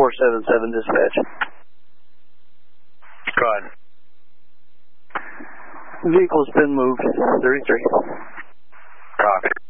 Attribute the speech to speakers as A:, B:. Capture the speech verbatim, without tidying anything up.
A: four seven seven dispatch.
B: Go ahead.
A: Vehicle's been moved, thirty-three.
B: Copy.